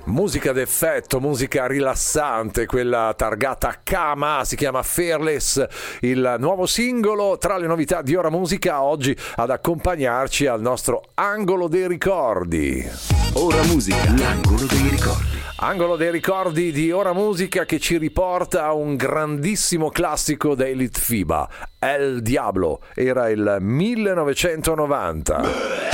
Musica d'effetto, musica rilassante, quella targata Kama, si chiama Fearless, il nuovo singolo tra le novità di Ora Musica, oggi ad accompagnarci al nostro Angolo dei Ricordi. Ora Musica, l'angolo dei ricordi. Angolo dei ricordi di Ora Musica che ci riporta a un grandissimo classico dei Litfiba, El Diablo, era il 1990.